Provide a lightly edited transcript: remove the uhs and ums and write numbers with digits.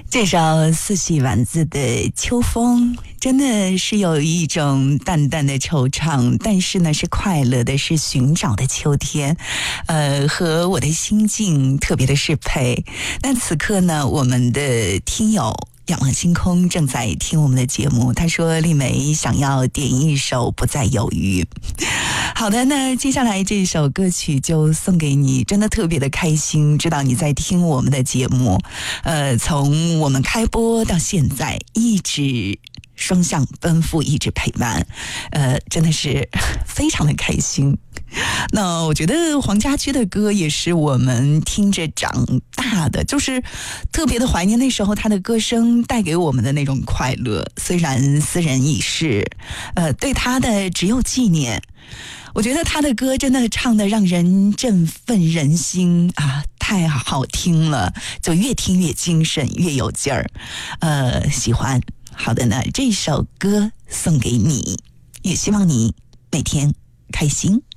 这首四喜丸子的《秋风》真的是有一种淡淡的惆怅，但是呢是快乐的，是寻找的秋天，和我的心境特别的适配。那此刻呢，我们的听友仰望星空正在听我们的节目，他说丽梅想要点一首不再犹豫。好的，那接下来这首歌曲就送给你，真的特别的开心，知道你在听我们的节目，从我们开播到现在一直双向奔赴，一直陪伴，真的是非常的开心。那我觉得黄家驹的歌也是我们听着长大的，就是特别的怀念那时候他的歌声带给我们的那种快乐。虽然斯人已逝，对他的只有纪念。我觉得他的歌真的唱得让人振奋人心啊，太好听了，就越听越精神，越有劲儿，喜欢。好的呢，这首歌送给你，也希望你每天开心。